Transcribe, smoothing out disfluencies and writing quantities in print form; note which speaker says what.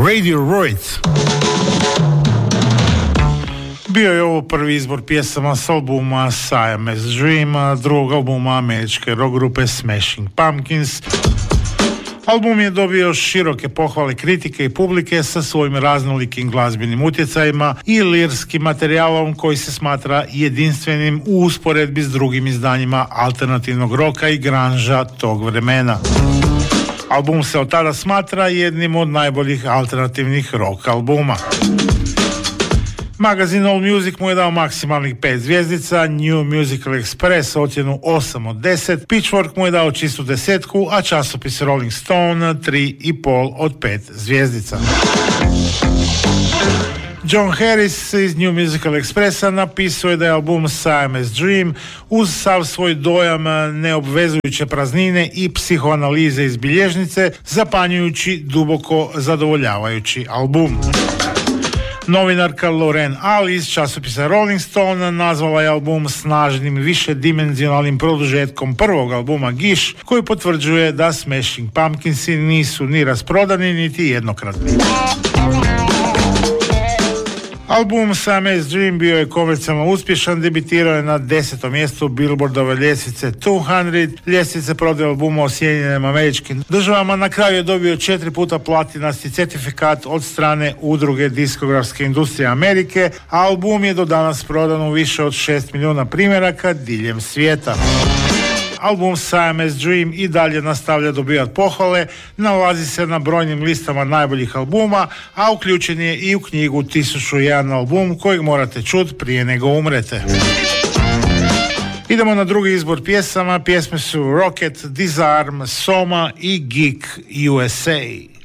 Speaker 1: Radiohead. Bio je ovo prvi izbor pjesama s albuma Siamese Dream, drugog albuma američke rock grupe Smashing Pumpkins. Album je dobio široke pohvale kritike i publike sa svojim raznolikim glazbenim utjecajima i lirskim materijalom koji se smatra jedinstvenim u usporedbi s drugim izdanjima alternativnog roka i granža tog vremena. Album se od tada smatra jednim od najboljih alternativnih rock albuma. Magazin All Music mu je dao maksimalnih 5 zvjezdica, New Musical Express ocjenu 8 od 10, Pitchfork mu je dao čistu 10, a časopis Rolling Stone 3,5 od 5 zvjezdica. John Harris iz New Musical Expressa napisao je da je album Siamese Dream uz sav svoj dojam neobvezujuće praznine i psihoanalize iz bilježnice zapanjujući, duboko zadovoljavajući album. Novinarka Lorraine All iz časopisa Rolling Stone nazvala je album snažnim višedimenzionalnim produžetkom prvog albuma Gish, koji potvrđuje da Smashing Pumpkinsi nisu ni rasprodani niti jednokratni. Album Siamese Dream bio je komercijalno uspješan, debitirao je na 10. mjestu Billboardove ljestvice 200, ljestvice prodaje albuma u Sjedinjenim Američkim Državama. Na kraju je dobio 4 puta platinasti certifikat od strane Udruge diskografske industrije Amerike, a album je do danas prodan u više od 6 milijuna primjeraka diljem svijeta. Album Siamese Dream i dalje nastavlja dobivati pohvale, nalazi se na brojnim listama najboljih albuma, a uključen je i u knjigu 1001 album kojeg morate čuti prije nego umrete. Idemo na drugi izbor pjesama. Pjesme su Rocket, Disarm, Soma i Geek USA.